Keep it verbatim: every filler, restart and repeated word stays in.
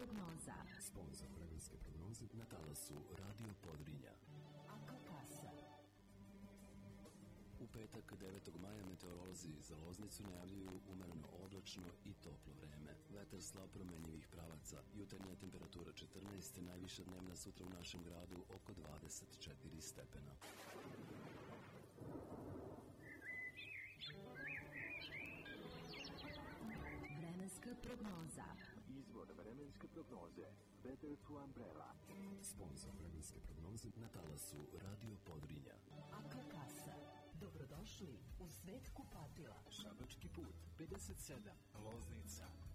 prognoza. Sponzor vremenske prognoze na talasu Radio Podrinja. Akakasa. U petak devetog maja meteorolozi za Loznicu najavljuju umereno oblačno i toplo vreme. Vetar slab promenjivih pravaca, jutarnja temperatura četrnaest, najviša dnevna sutra u našem gradu oko dvadeset četiri stepena. Vremenska prognoza. Izvor vremenske prognoze Weather to Umbrella. Sponzor vremenske prognoze na talasu Radio Podrinja. Akakasa. Dobrodošli u svet kupatila. Šabački put pedeset sedam, Loznica.